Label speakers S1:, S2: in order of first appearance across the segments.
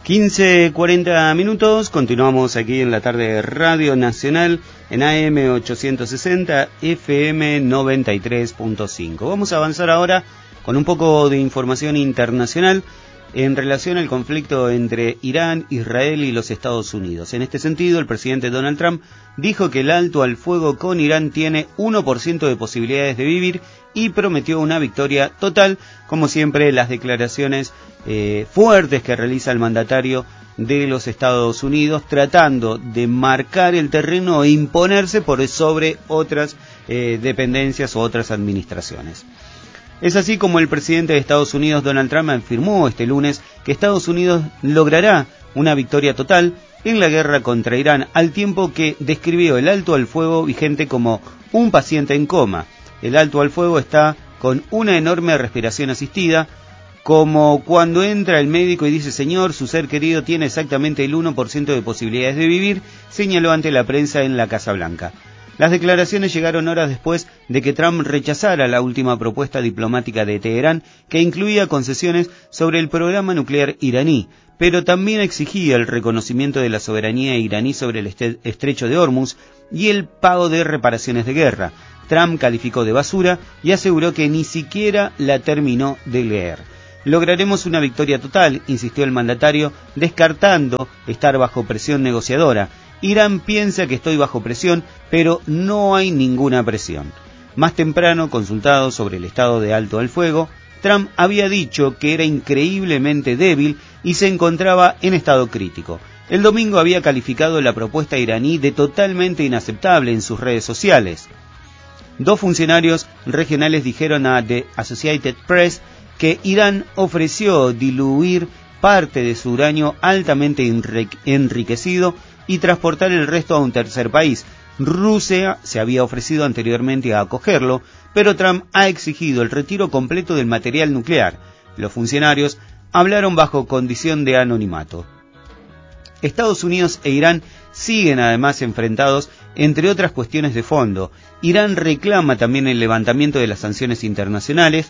S1: 15:40, continuamos aquí en la tarde de Radio Nacional en AM 860, FM 93.5. Vamos a avanzar ahora con un poco de información internacional en relación al conflicto entre Irán, Israel y los Estados Unidos. En este sentido, el presidente Donald Trump dijo que el alto al fuego con Irán tiene 1% de posibilidades de vivir y prometió una victoria total. Como siempre, las declaraciones fuertes que realiza el mandatario de los Estados Unidos, tratando de marcar el terreno e imponerse por sobre otras dependencias o otras administraciones. Es así como el presidente de Estados Unidos, Donald Trump, afirmó este lunes que Estados Unidos logrará una victoria total en la guerra contra Irán, al tiempo que describió el alto al fuego vigente como un paciente en coma. El alto al fuego está con una enorme respiración asistida, como cuando entra el médico y dice: señor, su ser querido tiene exactamente el 1% de posibilidades de vivir, señaló ante la prensa en la Casa Blanca. Las declaraciones llegaron horas después de que Trump rechazara la última propuesta diplomática de Teherán, que incluía concesiones sobre el programa nuclear iraní, pero también exigía el reconocimiento de la soberanía iraní sobre el estrecho de Hormuz y el pago de reparaciones de guerra. Trump calificó de basura y aseguró que ni siquiera la terminó de leer. Lograremos una victoria total, insistió el mandatario, descartando estar bajo presión negociadora. Irán piensa que estoy bajo presión, pero no hay ninguna presión. Más temprano, consultado sobre el estado de alto al fuego, Trump había dicho que era increíblemente débil y se encontraba en estado crítico. El domingo había calificado la propuesta iraní de totalmente inaceptable en sus redes sociales. Dos funcionarios regionales dijeron a The Associated Press que Irán ofreció diluir parte de su uranio altamente enriquecido y transportar el resto a un tercer país. Rusia se había ofrecido anteriormente a acogerlo, pero Trump ha exigido el retiro completo del material nuclear. Los funcionarios hablaron bajo condición de anonimato. Estados Unidos e Irán siguen además enfrentados, entre otras cuestiones de fondo. Irán reclama también el levantamiento de las sanciones internacionales,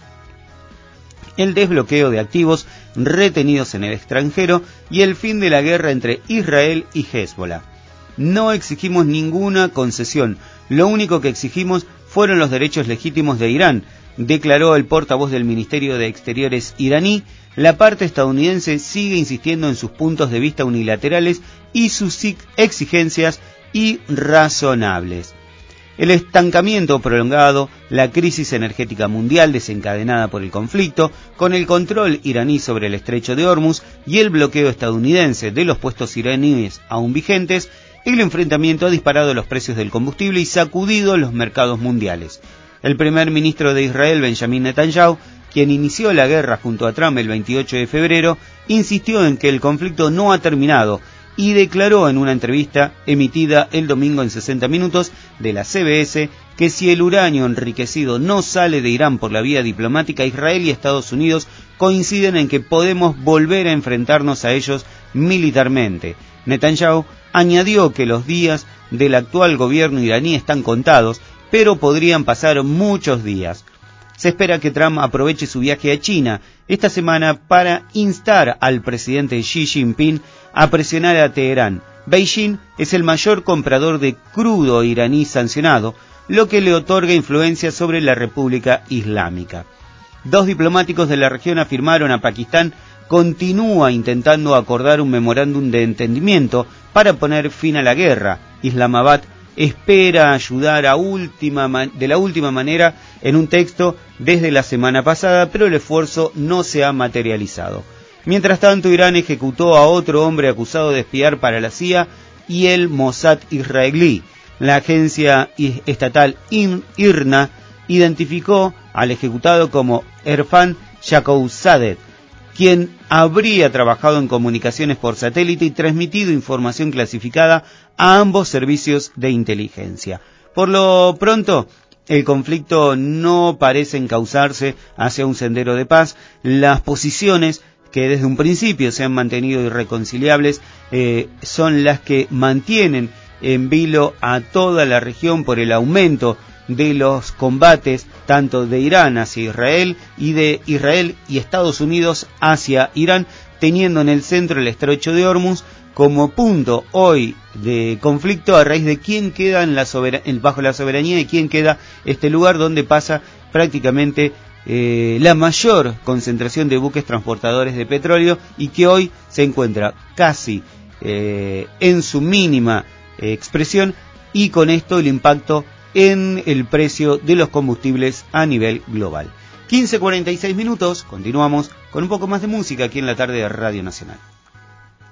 S1: el desbloqueo de activos retenidos en el extranjero y el fin de la guerra entre Israel y Hezbollah. No exigimos ninguna concesión, lo único que exigimos fueron los derechos legítimos de Irán, declaró el portavoz del Ministerio de Exteriores iraní. La parte estadounidense sigue insistiendo en sus puntos de vista unilaterales y sus exigencias irrazonables. El estancamiento prolongado, la crisis energética mundial desencadenada por el conflicto, con el control iraní sobre el estrecho de Hormuz y el bloqueo estadounidense de los puestos iraníes aún vigentes, el enfrentamiento ha disparado los precios del combustible y sacudido los mercados mundiales. El primer ministro de Israel, Benjamin Netanyahu, quien inició la guerra junto a Trump el 28 de febrero, insistió en que el conflicto no ha terminado y declaró en una entrevista emitida el domingo en 60 minutos de la CBS que si el uranio enriquecido no sale de Irán por la vía diplomática, Israel y Estados Unidos coinciden en que podemos volver a enfrentarnos a ellos militarmente. Netanyahu añadió que los días del actual gobierno iraní están contados, pero podrían pasar muchos días. Se espera que Trump aproveche su viaje a China esta semana para instar al presidente Xi Jinping a presionar a Teherán. Beijing es el mayor comprador de crudo iraní sancionado, lo que le otorga influencia sobre la República Islámica. Dos diplomáticos de la región afirmaron a Pakistán continúa intentando acordar un memorándum de entendimiento para poner fin a la guerra. Islamabad espera ayudar de la última manera en un texto desde la semana pasada, pero el esfuerzo no se ha materializado. Mientras tanto, Irán ejecutó a otro hombre acusado de espiar para la CIA y el Mossad israelí. La agencia estatal IRNA identificó al ejecutado como Erfan Yacouzadeh, quien habría trabajado en comunicaciones por satélite y transmitido información clasificada a ambos servicios de inteligencia. Por lo pronto, el conflicto no parece encauzarse hacia un sendero de paz. Las posiciones que desde un principio se han mantenido irreconciliables son las que mantienen en vilo a toda la región por el aumento de los combates tanto de Irán hacia Israel y de Israel y Estados Unidos hacia Irán, teniendo en el centro el estrecho de Hormuz como punto hoy de conflicto a raíz de quién queda bajo la soberanía y quién queda este lugar donde pasa prácticamente la mayor concentración de buques transportadores de petróleo y que hoy se encuentra casi en su mínima expresión, y con esto el impacto en el precio de los combustibles a nivel global. 15:46 minutos, continuamos con un poco más de música aquí en la tarde de Radio Nacional.